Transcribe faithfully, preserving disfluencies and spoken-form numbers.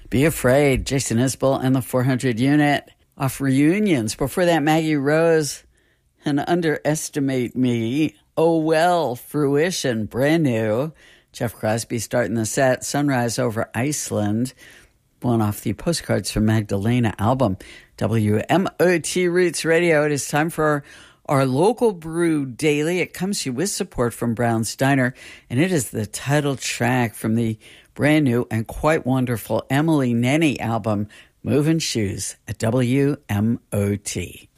Be Afraid, Jason Isbell and the four hundred unit. Off Reunions. Before that, Maggie Rose and Underestimate Me. Oh Well, Fruition, brand new. Jeff Crosby starting the set. Sunrise Over Iceland. One off the Postcards from Magdalena album. W M O T Roots Radio. It is time for our, our local brew daily. It comes to you with support from Brown's Diner, and it is the title track from the brand new and quite wonderful Emily Nenny album, Moving Shoes, at W M O T.